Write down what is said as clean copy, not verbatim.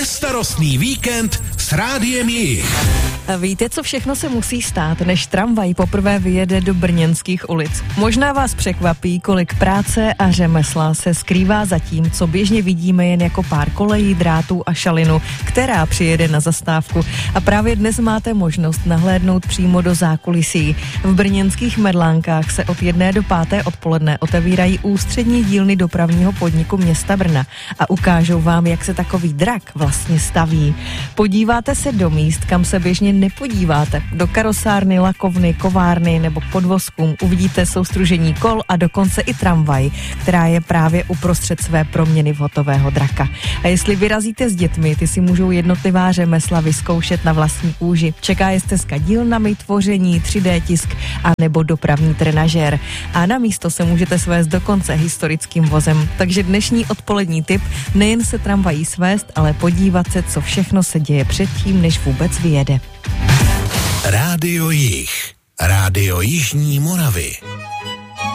Bezstarostný víkend s Rádiem Jich. A víte, co všechno se musí stát, než tramvaj poprvé vyjede do brněnských ulic? Možná vás překvapí, kolik práce a řemesla se skrývá za tím, co běžně vidíme jen jako pár kolejí, drátů a šalinu, která přijede na zastávku. A právě dnes máte možnost nahlédnout přímo do zákulisí. V brněnských Medlánkách se od 1 do 5 odpoledne otevírají ústřední dílny dopravního podniku města Brna a ukážou vám, jak se takový drak vlastně staví. Podíváte se do míst, kam se běžně nepodíváte. Do karosárny, lakovny, kovárny nebo podvozkům uvidíte soustružení kol a dokonce i tramvaj, která je právě uprostřed své proměny v hotového draka. A jestli vyrazíte s dětmi, ty si můžou jednotlivá řemesla vyzkoušet na vlastní kůži. Čeká je stezka dílnami, tvoření, 3D tisk a nebo dopravní trenažér. A na místo se můžete svést dokonce historickým vozem. Takže dnešní odpolední tip, nejen se tramvají svést, ale podívat se, co všechno se děje předtím, než vůbec vyjede. Rádio Jich. Rádio Jižní Moravy.